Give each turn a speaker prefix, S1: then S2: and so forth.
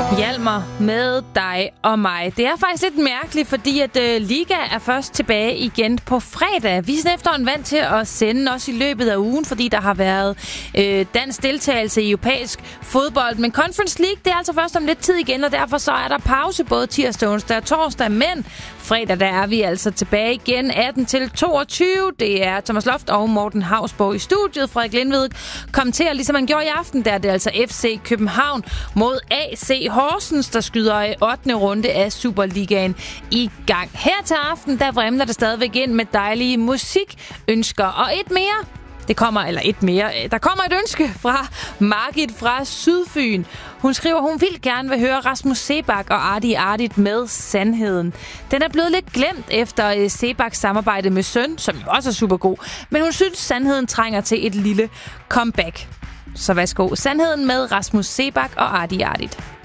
S1: Hjalmar med dig og mig. Det er faktisk lidt mærkeligt, fordi at Liga er først tilbage igen på fredag. Vi er efterhånden vant til at sende os i løbet af ugen, fordi der har været dansk deltagelse i europæisk fodbold. Men Conference League, det er altså først om lidt tid igen, og derfor så er der pause både tirsdag, onsdag og torsdag. Men fredag, der er vi altså tilbage igen 18-22. Det er Thomas Loft og Morten Hausborg i studiet. Frederik Lindved kommenterer, ligesom man gjorde i aften, der er det altså FC København mod AC Horsens, der skyder 8. runde af Superligaen i gang. Her til aften, der vrimler det stadigvæk ind med dejlige musikønsker. Og der kommer et ønske fra Margit fra Sydfyn. Hun skriver, hun vil gerne vil høre Rasmus Seebach og Artie Artit med Sandheden. Den er blevet lidt glemt efter Seebachs samarbejde med Søn, som jo også er super god. Men hun synes, Sandheden trænger til et lille comeback. Så værsgo, Sandheden med Rasmus Seebach og Artie Artit.